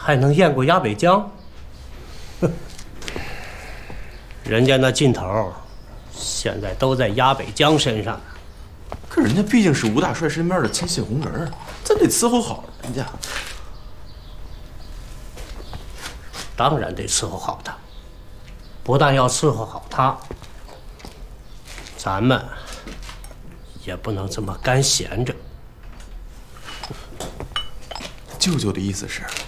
还能验过压北江？哼，人家那劲头，现在都在压北江身上呢。 可人家毕竟是吴大帅身边的亲信红人，咱得伺候好人家。 当然得伺候好他，不但要伺候好他，咱们也不能这么干闲着。 舅舅的意思是，